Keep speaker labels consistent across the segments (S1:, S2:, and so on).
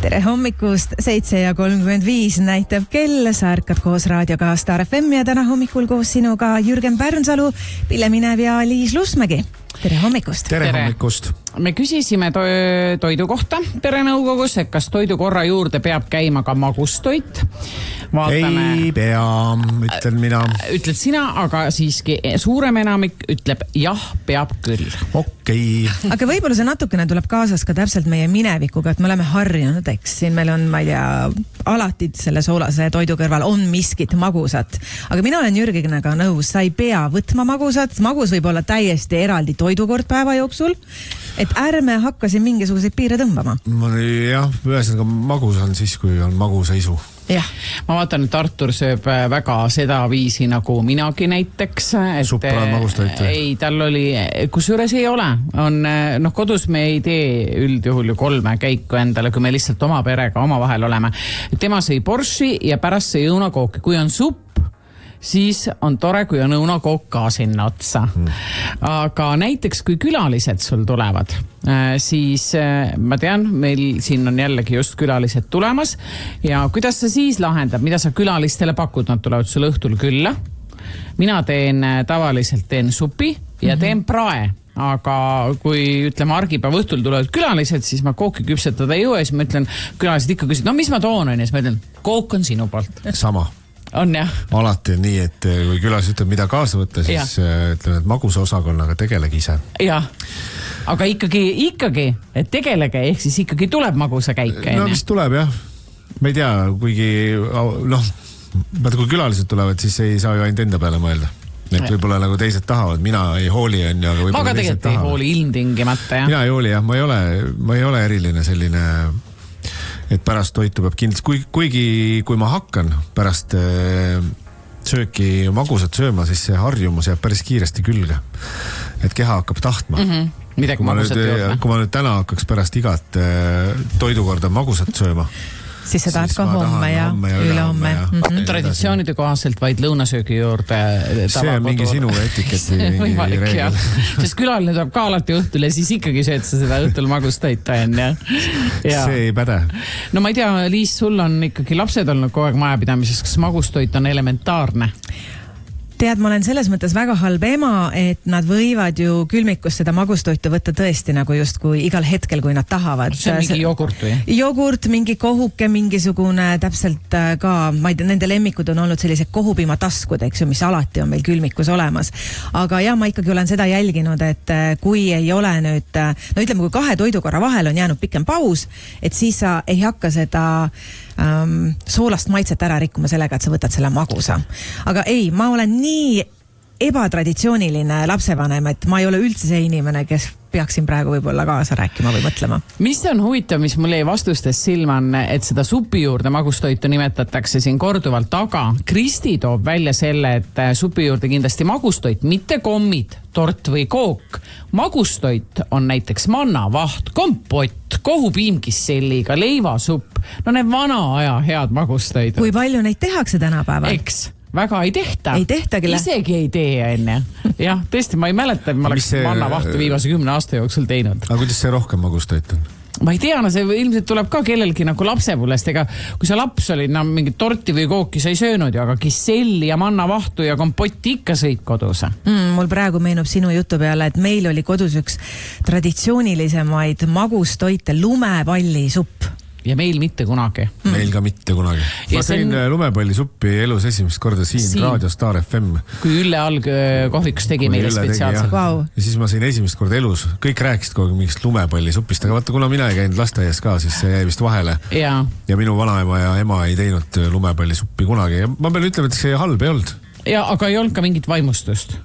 S1: Tere hommikust, 7:35 näitab kell, sa ärkad koos raadioga Star FM ja täna hommikul koos sinuga Jürgen Pärnsalu, Pille Minev ja Liis Lusmägi. Tere hommikust.
S2: Tere hommikust.
S3: Me küsisime toidu kohta perenõukogus, et kas toidukorra juurde peab käima ka magustoit. Vaatame,
S2: ei pea, ütlen mina.
S3: Ütled sina, aga siiski suurem enamik ütleb jah, peab küll.
S2: Okei.
S1: Aga võib-olla see natukene tuleb kaasas ka täpselt meie minevikuga, et me oleme harjunud, eks siin meil on, ma ei tea, alati selle soolase toidu kõrval on miskit magusat. Aga mina olen Jürgiga nõus, sa ei pea võtma magusat. Magus võib olla täiesti eraldi toidukord päeva jooksul, et ärme hakka siin mingisuguseid piire tõmbama.
S2: Jah, ühesõnaga magus on siis, kui on maguseisu.
S1: Jah.
S3: Ma vaatan, et Artur sööb väga seda viisi nagu minagi näiteks.
S2: Supra on magustoit või?
S3: Ei, tal oli, kusjuures ei ole. Kodus me ei tee üldjuhul ju 3 käiku endale, kui me lihtsalt oma perega oma vahel oleme. Tema sõi borši ja pärast sõi õunakooki. Kui on supp, siis on tore, kui on õunakook ka sinna otsa. Aga näiteks, kui külalised sul tulevad, siis ma tean, meil siin on jällegi just külalised tulemas ja kuidas sa siis lahendab, mida sa külalistele pakud, nad tulevad sul õhtul külla. Mina tavaliselt teen supi ja teen prae. Aga kui ütleme argipäeva õhtul tulevad külalised, siis ma kooki küpsetada ei jõua ja siis ma ütlen, külalised ikka küsid, no mis ma toon on ja siis ma ütlen, kook on sinu poolt.
S2: Sama.
S3: On jah.
S2: Alati on nii, et kui külas ütleb, mida kaasa võtta, siis ütleme, et magusa osakonnaga tegelegi ise.
S3: Jah, aga ikkagi, et tegelege, ehk siis ikkagi tuleb magusa käik.
S2: No mis tuleb jah, ma ei tea, kuigi kui külalised tulevad, siis ei saa ju ainult enda peale mõelda. Et võib-olla nagu teised tahavad, mina ei hooli on ja
S3: ma ka tegelikult ei hooli ilmtingimata jah.
S2: Mina ei hooli jah, ma ei ole eriline selline, et pärast toitu peab kindlasti, kuigi kui ma hakkan pärast sööki magusat sööma, siis see harjumus jääb päris kiiresti külge, et keha hakkab tahtma.
S3: Midagi magusat jõudma.
S2: Kui ma nüüd täna hakkaks pärast igat toidukorda magusat sööma,
S1: siis sa tahad ka homme ja ülehomme.
S3: Traditsioonide kohaselt vaid lõunasöögi juurde.
S2: See on mingi sinu etiketi reegel.
S3: Sest külaline tuleb ka alati õhtul ja siis ikkagi sööd sa seda õhtul magustoita.
S2: See ei päde.
S3: No ma ei tea, Liis, sul on ikkagi lapsed olnud kogu aeg majapidamises, kas magustoit on elementaarne?
S1: Tead, ma olen selles mõttes väga halb ema, et nad võivad ju külmikus seda magustoitu võtta tõesti nagu just kui igal hetkel, kui nad tahavad.
S3: See on mingi jogurt või?
S1: Jogurt, mingi kohuke, mingisugune täpselt ka, ma ei tea, nende lemmikud on olnud sellised kohupiimataskud, eks ju, mis alati on meil külmikus olemas. Aga jah, ma ikkagi olen seda jälginud, et kui ei ole nüüd, no ütleme, kui 2 toidukorra vahel on jäänud pikem paus, et siis sa ei hakka seda soolast maitset ära rikkuma sellega, et sa võtad selle magusa. Aga ei, ma olen nii ebatraditsiooniline lapsevanem, et ma ei ole üldse see inimene, kes peaksin praegu võib-olla kaasa rääkima või mõtlema.
S3: Mis on huvitav, mis mul jäi vastustest silma on, et seda supi juurde magustoitu nimetatakse siin korduvalt, aga Kristi toob välja selle, et supi juurde kindlasti magustoit, mitte kommid, tort või kook. Magustoit on näiteks mannavaht, kompott, kohupiimkisselliga, leivasupp. No need vana aja head magustoid.
S1: Kui palju neid tehakse tänapäeval?
S3: Eks. Väga ei tehta.
S1: Ei tehtagile.
S3: Isegi ei tee enne. Jah, tõesti, ma ei mäleta, et ma oleks mannavahtu viimase 10 aasta jooksul teinud.
S2: Aga kuidas see rohkem magustoit on?
S3: Ma ei tea, see ilmselt tuleb ka kellelgi nagu lapsepõlest, ega kui sa laps olid, mingit torti või kooki sa ei söönud, aga kisselli ja mannavahtu ja kompotti ikka sõid kodus.
S1: Mul praegu meenub sinu jutu peale, et meil oli kodus üks traditsioonilisemaid magustoite lumepallisupp.
S3: Ja meil mitte kunagi.
S2: Meil ka mitte kunagi. Ma sõin lumepallisuppi elus esimest korda siin Raadio Star FM.
S3: Kui Ülle Alg kohvikus tegi meile spetsiaalselt.
S1: Wow.
S2: Ja siis ma sõin esimest korda elus. Kõik rääkisid kogu mingist lumepallisupist, aga vaata, kuna mina ei käinud lasteaias ka, siis see jäi vist vahele. Ja minu vanaema ja ema ei teinud lumepallisuppi kunagi. Ja ma pean ütlema, et see halb ei olnud.
S3: Ja, aga ei olnud ka mingit vaimustust.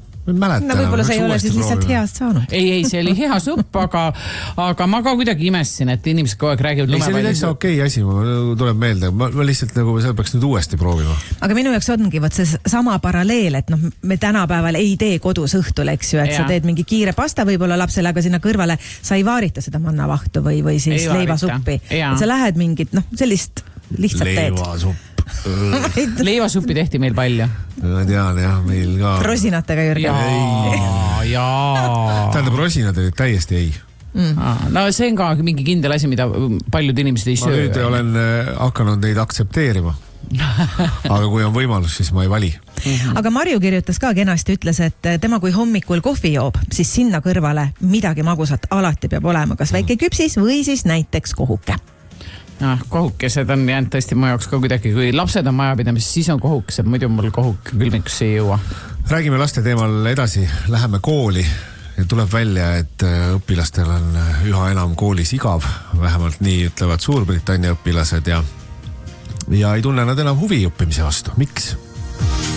S1: No võib-olla sa ei ole siis lihtsalt heast saanud.
S3: Ei, see oli hea supp, aga ma ka kuidagi imessin, et inimesed kogu aeg räägivad
S2: lumepallisuppi. See oli täitsa okei asi, tuleb meelde. Ma lihtsalt nagu seda peaks nüüd uuesti proovima.
S1: Aga minu jaoks ongi võt see sama paralleel, et me tänapäeval ei tee kodus õhtul, eks ju, et sa teed mingi kiire pasta võib-olla lapsele, aga sinna kõrvale sa ei vaarita seda mannavahtu või siis leivasuppi. Sa lähed mingit, sellist lihtsalt teed.
S2: Leivasupp.
S3: Leivasuppi tehti meil palju.
S2: Ma tean, jah, meil ka.
S1: Rosinatega, Jürgen.
S3: Jaa.
S2: Tähendab, rosinad olid täiesti ei.
S3: No see on ka mingi kindel asi, mida paljud inimesed ei söö.
S2: Ma nüüd olen hakanud neid aktsepteerima. Aga kui on võimalus, siis ma ei vali.
S1: Aga Marju kirjutas ka kenasti, ütles, et tema kui hommikul kohvi joob, siis sinna kõrvale midagi magusat alati peab olema, kas väike küpsis või siis näiteks kohuke.
S3: Kohukesed on jäänud tõesti mu jaoks ka kuidagi, kui lapsed on majapidamises, siis on kohukesed, muidu mul kohuk külmikusse ei jõua.
S2: Räägime laste teemal edasi, läheme kooli ja tuleb välja, et õpilastel on üha enam koolis igav, vähemalt nii ütlevad Suurbritannia õpilased ja ei tunne nad enam huvi õppimise vastu. Miks?